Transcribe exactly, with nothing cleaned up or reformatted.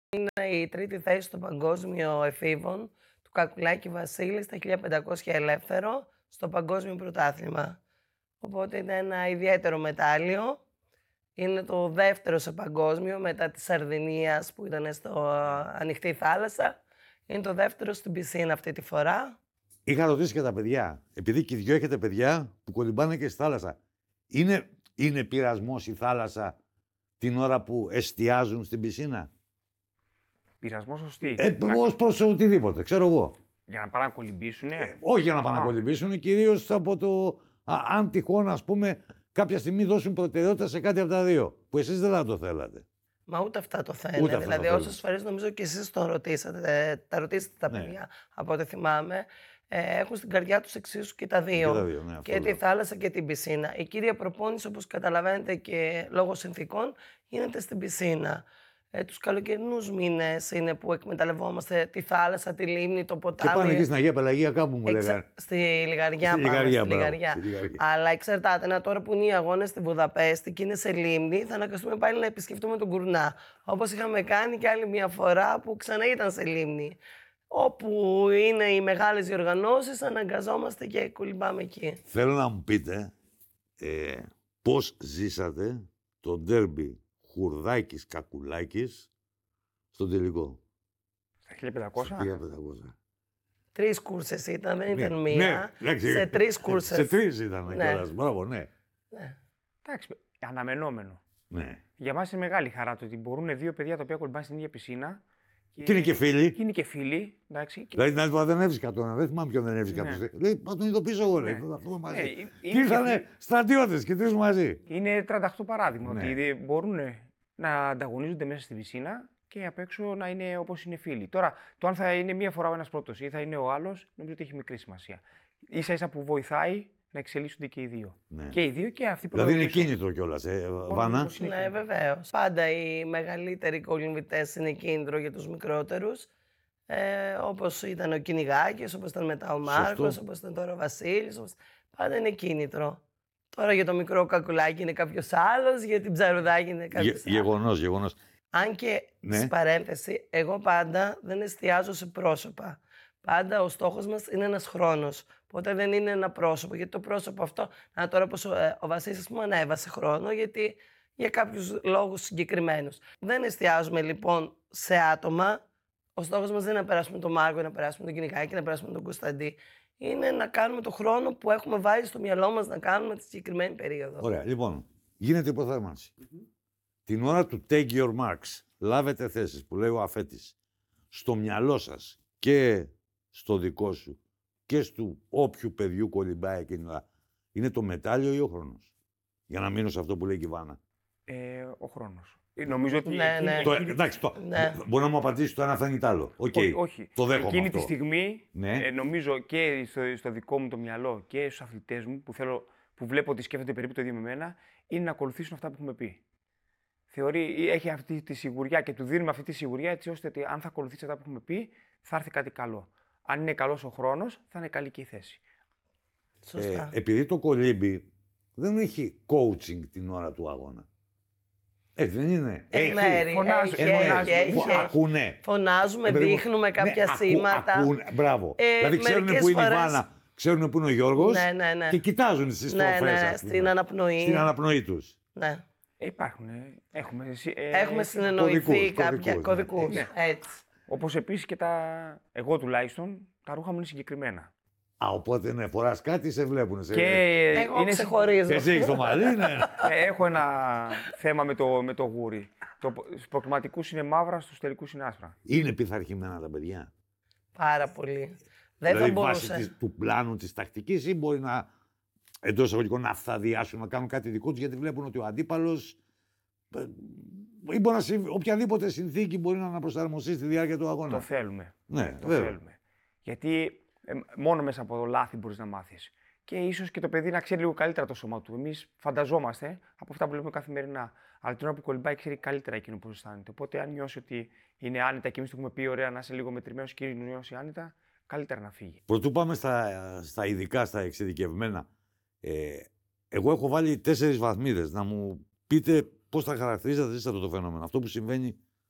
Είναι η τρίτη θέση στο παγκόσμιο εφήβων του Κακουλάκη Βασίλη στα χίλια πεντακόσια ελεύθερο στο παγκόσμιο πρωτάθλημα. Οπότε είναι ένα ιδιαίτερο μετάλλιο. Είναι το δεύτερο σε παγκόσμιο μετά της Σαρδινίας που ήταν στο ανοιχτή θάλασσα. Είναι το δεύτερο στην πισίνα αυτή τη φορά. Είχα ρωτήσει και τα παιδιά, επειδή και οι δυο έχετε παιδιά που κολυμπάνε και στη θάλασσα. Είναι, είναι πειρασμός η θάλασσα την ώρα που εστιάζουν στην πισίνα? Πειρασμός ως τι? Ε, ως προς οτιδήποτε, ξέρω εγώ. Για να πάνε να κολυμπήσουνε. Ε, όχι για να πάνε να κολυμπήσουν, κυρίως από το α, αν τυχόν, ας πούμε, κάποια στιγμή δώσουν προτεραιότητα σε κάτι από τα δύο. Που εσείς δεν θα το θέλατε. Μα ούτε αυτά το θέλετε. Δηλαδή, όσες φορές νομίζω και εσείς το ρωτήσατε, τα ρωτήσατε τα ναι. παιδιά, από ό,τι θυμάμαι, ε, έχουν στην καρδιά τους εξίσου και τα δύο. Και, τα δύο, ναι, και τη θάλασσα και την πισίνα. Η κύρια προπόνηση, όπως καταλαβαίνετε και λόγω συνθήκων, γίνεται στην πισίνα. Ε, τους καλοκαιρινούς μήνες είναι που εκμεταλλευόμαστε τη θάλασσα, τη λίμνη, το ποτάμι. Και πάνε εκεί στην Αγία Πελαγία κάπου μου Εξα... λέγανε. Στη Λιγαριά στη πάμε, Λιγαριά, στη Λιγαριά. στη Λιγαριά. Αλλά εξαρτάται, να τώρα που είναι οι αγώνες στη Βουδαπέστη και είναι σε λίμνη, θα αναγκαστούμε πάλι να επισκεφτούμε τον Κουρνά. Όπως είχαμε κάνει και άλλη μια φορά που ξανά ήταν σε λίμνη. Όπου είναι οι μεγάλες διοργανώσεις, αναγκαζόμαστε και κολυμπάμε εκεί. Θέλω να μου πείτε ε, πώς ζήσατε το ντέρμπι Χουρδάκης Κακουλάκης στον τελικό. Στα χίλια πεντακόσια. Στα χίλια πεντακόσια. Τρεις κούρσες ήταν, δεν ήταν ναι, μία. Ναι, σε τρεις κούρσες. Σε τρεις ήταν ναι. κιόλας. Μπράβο, ναι. ναι. Εντάξει, αναμενόμενο. Ναι. Για μας είναι μεγάλη χαρά το ότι μπορούν δύο παιδιά τα οποία κολυμπάνε στην ίδια πισίνα. Και, και είναι και φίλοι. Και είναι και φίλοι. Εντάξει. Δηλαδή την άλλη φορά δεν έβρισκα τον, δεν θυμάμαι ποιον δεν έβρισκα. Ναι. Λέει, θα τον ειδοποιήσω εγώ, λέει. Ναι. Θα πούμε μαζί. Ναι, και ήρθανε και... στρατιώτες και τρεις μαζί. Είναι τριάντα οκτώ παράδειγμα. Ναι. Ότι μπορούν να ανταγωνίζονται μέσα στην πισίνα και απ' έξω να είναι όπως είναι φίλοι. Τώρα, το αν θα είναι μία φορά ο ένας πρώτος ή θα είναι ο άλλος, νομίζω ότι έχει μικρή σημασία. Ίσα ίσα που βοηθάει να εξελίσσονται και οι δύο. Ναι. Και οι δύο και αυτοί που δηλαδή είναι κίνητρο κιόλας, ε, Βάνα. Ναι, βεβαίως. Πάντα οι μεγαλύτεροι κολυμβητές είναι κίνητρο για τους μικρότερους. Ε, όπως ήταν ο Κυνηγάκης, όπως ήταν μετά ο Μάρκος, όπως ήταν τώρα ο Βασίλης. Όπως... Πάντα είναι κίνητρο. Τώρα για το μικρό Κακουλάκι είναι κάποιος άλλος, για την Ψαρουδάκη είναι κάποιος άλλος. Γεγονός, γεγονός. Αν και, ναι. Στην παρένθεση, εγώ πάντα δεν εστιάζω σε πρόσωπα. Πάντα ο στόχος μας είναι ένας χρόνος. Οπότε δεν είναι ένα πρόσωπο. Γιατί το πρόσωπο αυτό, να τώρα πως ο, ο Βασίλης, ας πούμε, ανέβασε χρόνο, γιατί για κάποιους λόγους συγκεκριμένους. Δεν εστιάζουμε λοιπόν σε άτομα. Ο στόχος μας δεν είναι να περάσουμε τον Μάρκο, να περάσουμε τον Κυνηγάκη, να περάσουμε τον Κωνσταντή. Είναι να κάνουμε το χρόνο που έχουμε βάλει στο μυαλό μας να κάνουμε τη συγκεκριμένη περίοδο. Ωραία. Λοιπόν, γίνεται υποθέρμανση. Mm-hmm. Την ώρα του take your marks, λάβετε θέσεις που λέει ο αφέτης, στο μυαλό σας και στο δικό σου και στο όποιου παιδιού κολυμπάει εκείνη την ώρα, είναι το μετάλλιο ή ο χρόνος? Για να μείνω σε αυτό που λέει η Βάνα. Ε, ο χρόνος. Νομίζω ότι. Ναι, ναι. Το, εντάξει, το, ναι. Μπορεί να μου απαντήσει το ένα φαίνει τ' άλλο. Okay. Όχι, όχι. Το δέχομαι. Εκείνη αυτό. τη στιγμή, ναι. ε, νομίζω και στο, στο δικό μου το μυαλό και στους αθλητές μου που, θέλω, που βλέπω ότι σκέφτονται περίπου το ίδιο με μένα, είναι να ακολουθήσουν αυτά που έχουμε πει. Θεωρεί, έχει αυτή τη σιγουριά και του δίνουμε αυτή τη σιγουριά έτσι ώστε ότι αν θα ακολουθήσει αυτά που έχουμε πει, θα έρθει κάτι καλό. Αν είναι καλός ο χρόνος, θα είναι καλή και η θέση. Σωστά. Ε, επειδή το κολύμπι δεν έχει coaching την ώρα του αγώνα. Έτσι δεν είναι? Έχει, έχει, φωνάζ, έχει, έχει, έχει, έχει. Ακούνε. Φωνάζουμε, ε, δείχνουμε κάποια ναι, σύμματα. Ακού, ακούνε, μπράβο. Ε, δηλαδή ξέρουν που είναι φορές... η Βάνα, ξέρουν που είναι ο Γιώργος ναι, ναι, ναι. και κοιτάζουν στις ναι, στροφές. Ναι, στην αναπνοή. Στην αναπνοή τους. Ναι. Ε, υπάρχουν. Έχουμε, ε, έχουμε συνεννοηθεί κάποια κωδικούς. Ναι. Έτσι. Όπως επίσης και τα. Εγώ τουλάχιστον τα ρούχα μου είναι συγκεκριμένα. Α, οπότε ναι, φοράς κάτι, σε βλέπουν. Σε... Και εγώ είναι... ξεχωρίζω. Εσύ έχεις το μαλλί, ναι. Έχω ένα θέμα με το, με το γούρι. Το, στους προκριματικούς είναι μαύρα, στους τελικούς είναι άσπρα. Είναι πειθαρχημένα τα παιδιά? Πάρα πολύ. Δεν δηλαδή, θα μπορούσε. βάσει της, του πλάνου της τακτικής ή μπορεί να εντός εισαγωγικών να αυθαδιάσουν, να κάνουν κάτι δικό τους γιατί βλέπουν ότι ο αντίπαλος ή μπορεί να συμβεί, οποιαδήποτε συνθήκη μπορεί να αναπροσαρμοστεί στη διάρκεια του αγώνα. Το θέλουμε. Ναι, το βέβαια. θέλουμε. Γιατί ε, μόνο μέσα από το λάθη μπορείς να μάθεις. Και ίσως και το παιδί να ξέρει λίγο καλύτερα το σώμα του. Εμείς φανταζόμαστε από αυτά που βλέπουμε καθημερινά. Αλλά την ώρα που κολυμπάει ξέρει καλύτερα εκείνο πώς αισθάνεται. Οπότε, αν νιώσει ότι είναι άνετα και εμείς του έχουμε πει: ωραία, να είσαι λίγο μετρημένος και νιώσει άνετα, καλύτερα να φύγει. Πρωτού πάμε στα, στα ειδικά, στα εξειδικευμένα. Ε, εγώ έχω βάλει τέσσερις βαθμίδες. Να μου πείτε πώς θα χαρακτηρίζατε εσείς αυτό το φαινόμενο. Αυτό που συμβαίνει